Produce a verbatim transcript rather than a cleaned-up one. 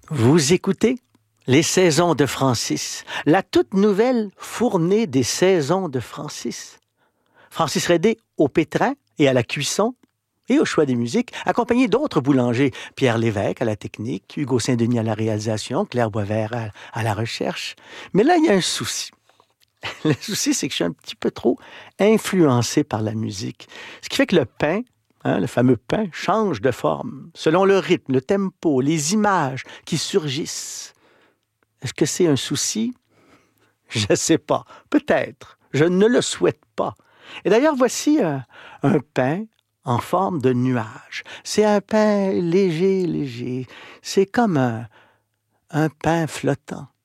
Vous écoutez Les Saisons de Francis, la toute nouvelle fournée des Saisons de Francis. Francis Redé au pétrin et à la cuisson et au choix des musiques, accompagné d'autres boulangers, Pierre Lévesque à la technique, Hugo Saint-Denis à la réalisation, Claire Boisvert à, à la recherche. Mais là, il y a un souci. Le souci, c'est que je suis un petit peu trop influencé par la musique. Ce qui fait que le pain, hein, le fameux pain, change de forme selon le rythme, le tempo, les images qui surgissent. Est-ce que c'est un souci? Je ne sais pas. Peut-être. Je ne le souhaite pas. Et d'ailleurs, voici un, un pain en forme de nuage. C'est un pain léger, léger. C'est comme un, un pain flottant.